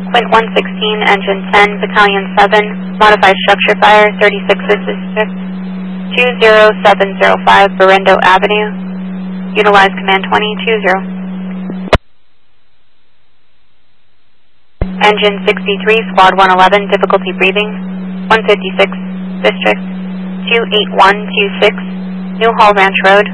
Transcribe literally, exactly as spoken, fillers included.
Point one sixteen, Engine ten, Battalion seven, Modified Structure Fire, thirty-sixth District, two zero seven zero five, Berendo Avenue. Utilize Command twenty two zero. Engine sixty-three, Squad one eleven, difficulty breathing, one fifty-sixth District, two eight one two six, New Hall Ranch Road.